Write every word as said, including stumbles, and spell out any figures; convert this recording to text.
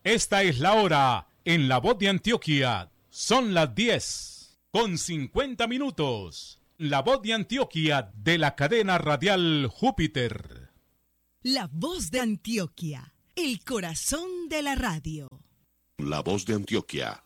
Esta es la hora en La Voz de Antioquia. Son las diez con cincuenta minutos. La Voz de Antioquia de la cadena radial Júpiter. La Voz de Antioquia, el corazón de la radio. La Voz de Antioquia